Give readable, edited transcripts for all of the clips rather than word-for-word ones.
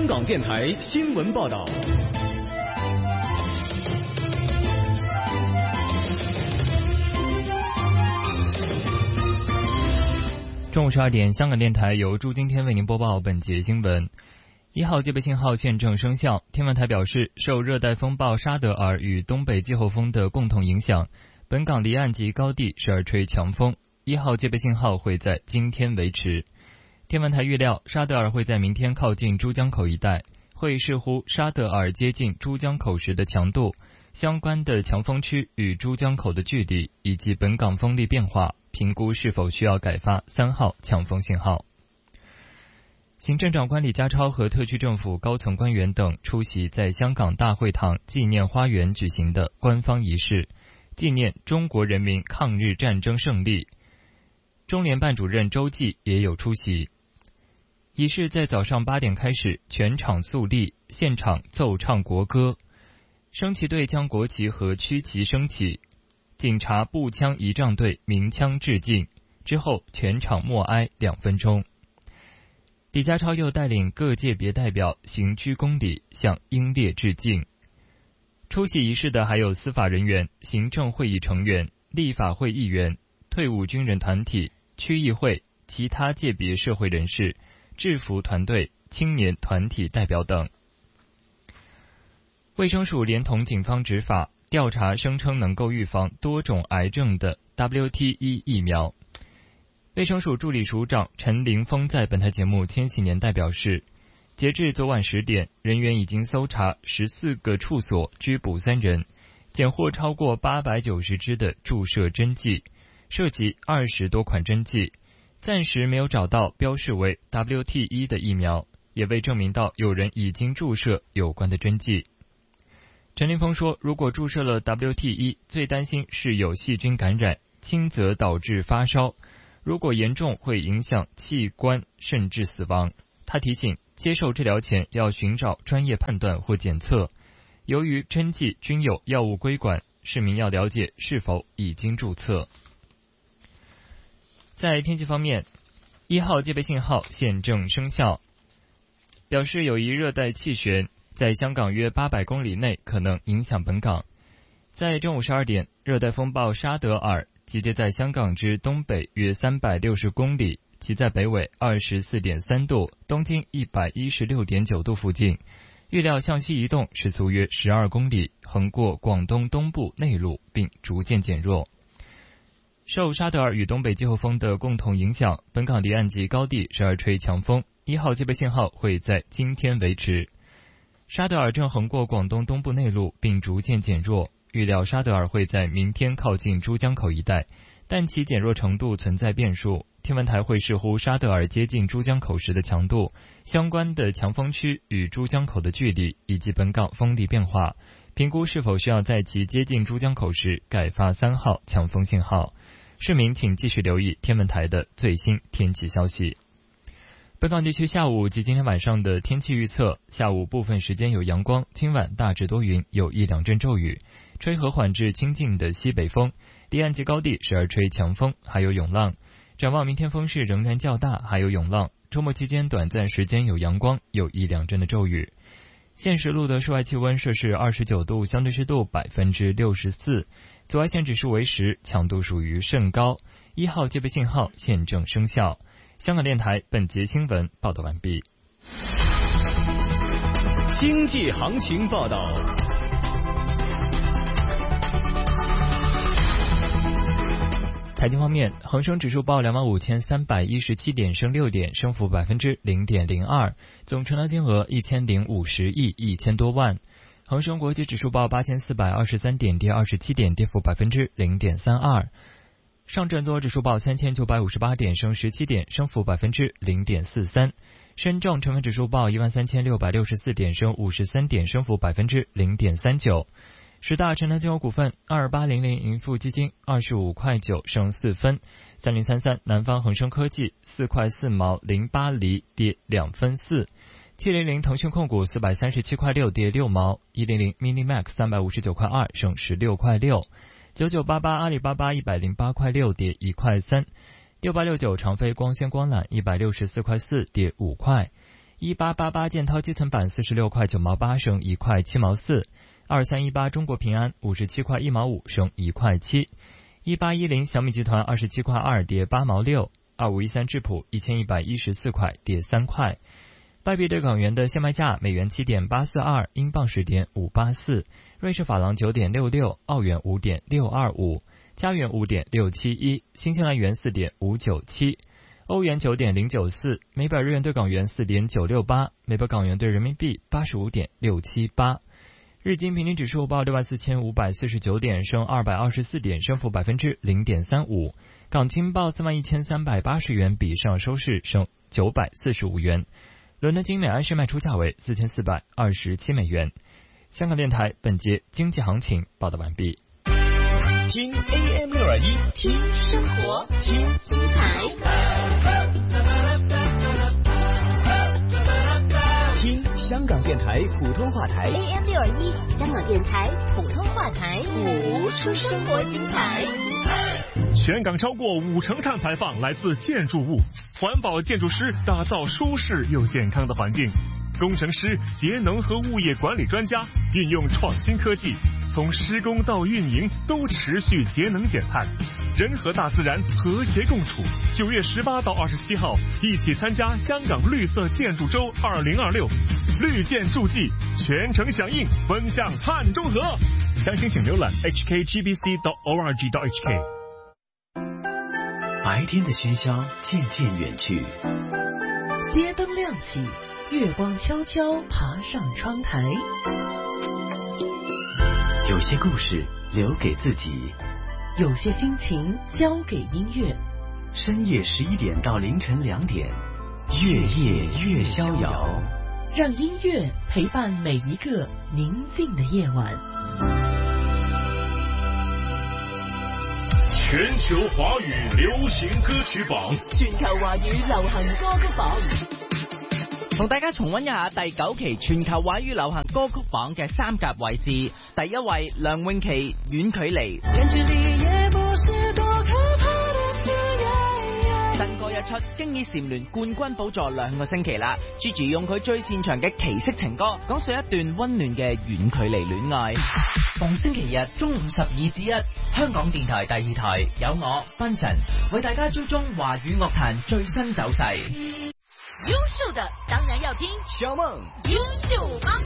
香港电台新闻报道。 中午12点，香港电台由朱今天为您播报本节新闻。1号戒备信号现正生效。天文台表示，受热带风暴沙德尔与东北季候风的共同影响，本港离岸及高地时而吹强风。1号戒备信号会在今天维持。天文台预料，沙德尔会在明天靠近珠江口一带，会视乎沙德尔接近珠江口时的强度、相关的强风区与珠江口的距离以及本港风力变化，评估是否需要改发3号强风信号。行政长官李家超和特区政府高层官员等出席在香港大会堂纪念花园举行的官方仪式，纪念中国人民抗日战争胜利。中联办主任周济也有出席。仪式在早上8点开始，全场肃立，现场奏唱国歌，升旗队将国旗和区旗升起，警察步枪仪仗队鸣枪致敬，之后全场默哀2分钟。李家超又带领各界别代表行鞠躬礼，向英烈致敬。出席仪式的还有司法人员、行政会议成员、立法会议员、退伍军人团体、区议会、其他界别社会人士、制服团队、青年团体代表等。卫生署连同警方执法，调查声称能够预防多种癌症的 WT1 疫苗。卫生署助理署长陈凌峰在本台节目《千禧年代》表示，截至昨晚10点，人员已经搜查14个处所，拘捕3人，检获超过890支的注射针剂，涉及20多款针剂，暂时没有找到标示为 WT1 的疫苗，也未证明到有人已经注射有关的针剂。陈凌峰说，如果注射了 WT1， 最担心是有细菌感染，轻则导致发烧，如果严重会影响器官甚至死亡。他提醒，接受治疗前要寻找专业判断或检测，由于针剂均有药物规管，市民要了解是否已经注册。在天气方面，1号戒备信号现正生效，表示有一热带气旋在香港约800公里内可能影响本港。在中午12点，热带风暴沙德尔集结在香港之东北约360公里，其在北纬24.3度，东经116.9度附近，预料向西移动，时速约12公里，横过广东东部内陆并逐渐减弱。受沙德尔与东北季候风的共同影响，本港离岸及高地时而吹强风，1号戒备信号会在今天维持。沙德尔正横过广东东部内陆并逐渐减弱，预料沙德尔会在明天靠近珠江口一带，但其减弱程度存在变数。天文台会视乎沙德尔接近珠江口时的强度、相关的强风区与珠江口的距离以及本港风力变化，评估是否需要在其接近珠江口时改发3号强风信号。市民请继续留意天文台的最新天气消息。本港地区下午及今天晚上的天气预测，下午部分时间有阳光，今晚大致多云，有1-2阵骤雨，吹和缓至清劲的西北风，离岸及高地时而吹强风，还有涌浪。展望明天风势仍然较大，还有涌浪。周末期间短暂时间有阳光，有1-2阵的骤雨。现时录的室外气温摄氏29度，相对湿度64%，紫外线指数为10，强度属于甚高。1号戒备信号现正生效。香港电台本节新闻报道完毕。 经济行情报道。 财经方面，恒生指数报25,317点，升6点，升幅0.02%，总成交金额1050亿1000多万。恒生国际指数报8423点，跌27点，跌幅0.32%。上证综合指数报3958点，升17点，升幅0.43%。深证成分指数报13664点，升53点，升幅0.39%。十大成交金额股份：2800盈富基金25块9升4分，3033南方恒生科技4块4毛08厘跌2分4，700腾讯控股437块6跌6毛，100 Minimax 359块2升16块6，9988阿里巴巴108块6跌1块3，6869长飞光纤光缆164块4跌5块 1888建滔基层板46块9毛8升1块7毛4。2318中国平安57块1毛5升1块7。1810小米集团27块2跌8毛6。2513智普1114块跌3块。外币对港元的现卖价：美元7.842，英镑10.584，瑞士法郎9.66，澳元5.625，加元5.671，新西兰元4.597，欧元9.094，每百日元对港元4.968，每百港元对人民币85.678。日经平均指数报64549点，升224点，升幅0.35%。港金报31380元，比上收市升945元。伦敦金每安士卖出价为4427美元。香港电台本节经济行情报道完毕。 听 AM621， 听生活，听精彩， 听香港电台普通话台 AM621，香港电台普通话台， 谱出生活精彩。 全港超过50%碳排放来自建筑物，环保建筑师打造舒适又健康的环境，工程师、节能和物业管理专家运用创新科技，从施工到运营都持续节能减碳，人和大自然和谐共处。9月18到27号，一起参加香港绿色建筑周2026，绿建筑季，全程响应，奔向碳中和。详情请浏览 hkgbc.org.hk。 白天的喧嚣渐渐远去， 街灯亮起，月光悄悄爬上窗台。 有些故事留给自己， 有些心情交给音乐。 深夜11点到凌晨2点，越夜越逍遥， 让音乐陪伴每一个宁静的夜晚。 全球华语流行歌曲榜， 全球華語流行歌曲榜， 同大家重溫一下第9期全球華語流行歌曲榜嘅3甲位置。第1位梁詠琪《遠距離》，新歌一出，經已蟬聯冠軍寶座2個星期啦。Gigi 用佢最擅長嘅奇色情歌，講述一段溫暖嘅遠距離戀愛。逢星期日中午12至1，香港電台第2台有我檳塵為大家追蹤華語樂壇最新走勢。 優秀的當然要聽小夢優秀幫，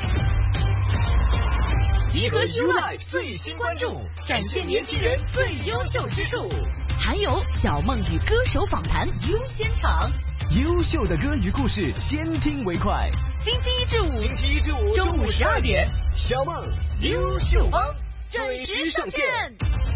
集合 YouLife 最新關注，展現年輕人最優秀之處， 還有小夢與歌手訪談優先場， 優秀的歌與故事，先聽為快。 星期一至五中午12點，小夢優秀幫準時上線。